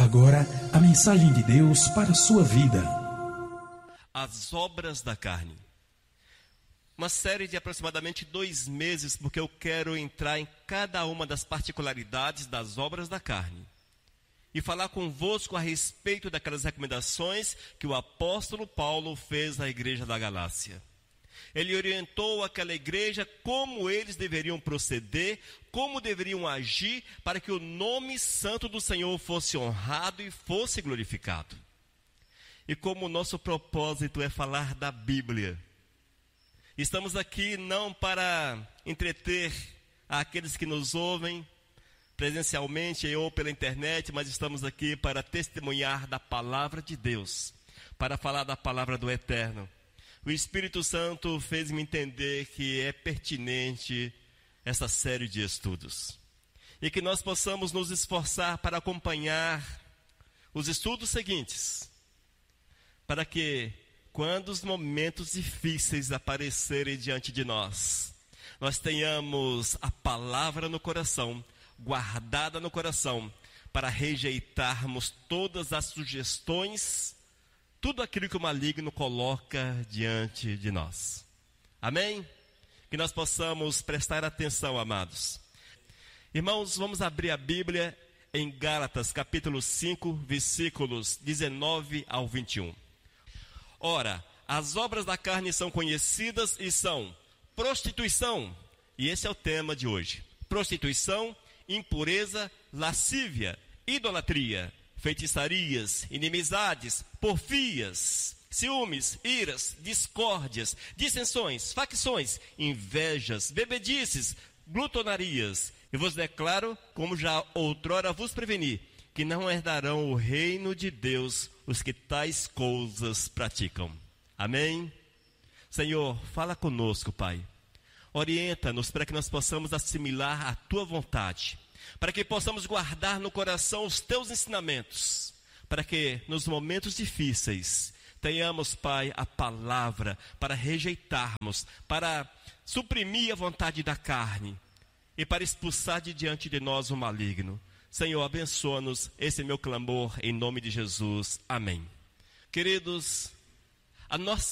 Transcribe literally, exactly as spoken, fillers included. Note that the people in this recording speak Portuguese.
agora a mensagem de Deus para a sua vida. As obras da carne. Uma série de aproximadamente dois meses, porque eu quero entrar em cada uma das particularidades das obras da carne e falar convosco a respeito daquelas recomendações que o apóstolo Paulo fez à igreja da Galácia. Ele orientou aquela igreja como eles deveriam proceder, como deveriam agir para que o nome santo do Senhor fosse honrado e fosse glorificado. E como o nosso propósito é falar da Bíblia, estamos aqui não para entreter aqueles que nos ouvem presencialmente ou pela internet, mas estamos aqui para testemunhar da palavra de Deus, para falar da palavra do Eterno. O Espírito Santo fez-me entender que é pertinente essa série de estudos. E que nós possamos nos esforçar para acompanhar os estudos seguintes. Para que, quando os momentos difíceis aparecerem diante de nós, nós tenhamos a palavra no coração, guardada no coração, para rejeitarmos todas as sugestões, tudo aquilo que o maligno coloca diante de nós. Amém? Que nós possamos prestar atenção, amados. Irmãos, vamos abrir a Bíblia em Gálatas, capítulo cinco, versículos dezenove ao vinte e um. Ora, as obras da carne são conhecidas e são prostituição, e esse é o tema de hoje. Prostituição, impureza, lascívia, idolatria, feitiçarias, inimizades, porfias, ciúmes, iras, discórdias, dissensões, facções, invejas, bebedices, glutonarias. E vos declaro, como já outrora vos preveni, que não herdarão o reino de Deus os que tais coisas praticam. Amém? Senhor, fala conosco, Pai. Orienta-nos para que nós possamos assimilar a Tua vontade, para que possamos guardar no coração os Teus ensinamentos, para que nos momentos difíceis tenhamos, Pai, a palavra para rejeitarmos, para suprimir a vontade da carne e para expulsar de diante de nós o maligno. Senhor, abençoa-nos, esse é meu clamor em nome de Jesus. Amém. Queridos, a nossa